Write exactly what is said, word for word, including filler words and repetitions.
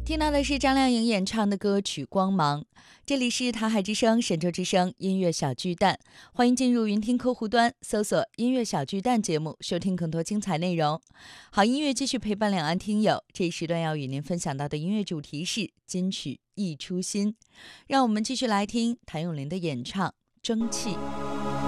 听到的是张靓颖演唱的歌曲《光芒》。这里是台海之声、神州之声音乐小巨蛋，欢迎进入云听客户端，搜索音乐小巨蛋节目，收听更多精彩内容。好音乐继续陪伴两岸听友，这一时段要与您分享到的音乐主题是金曲一出新。让我们继续来听谭咏麟的演唱《争气》。